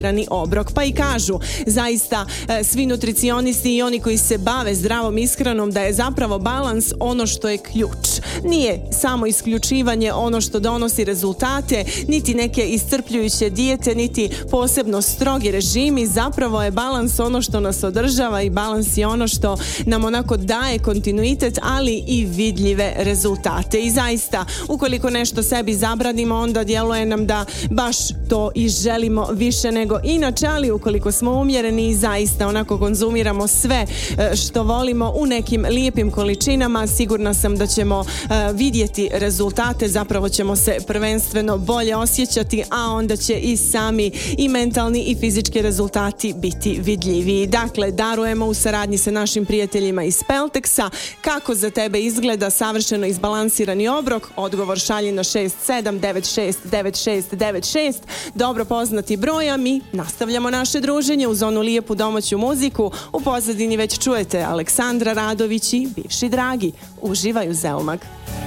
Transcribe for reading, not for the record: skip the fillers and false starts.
obrok. Pa i kažu zaista svi nutricionisti i oni koji se bave zdravom ishranom da je zapravo balans ono što je ključ. Nije samo isključivanje ono što donosi rezultate, niti neke iscrpljujuće dijete, niti posebno strogi režimi. Zapravo je balans ono što nas održava i balans je ono što nam onako daje kontinuitet, ali i vidljive rezultate. I zaista, ukoliko nešto sebi zabranimo, onda djeluje nam da baš to i želimo više nego inače, ali ukoliko smo umjereni i zaista onako konzumiramo sve što volimo u nekim lijepim količinama, sigurna sam da ćemo vidjeti rezultate, zapravo ćemo se prvenstveno bolje osjećati, a onda će i sami i mentalni i fizički rezultati biti vidljiviji. Dakle, darujemo u saradnji sa našim prijateljima iz Peltexa. Kako za tebe izgleda savršeno izbalansirani obrok? Odgovor šalji na 67969696, dobro poznati broj, a mi nastavljamo naše druženje uz onu lijepu domaću muziku. U pozadini već čujete Aleksandra Radović i Bivši dragi. Uživaju, Zelmag.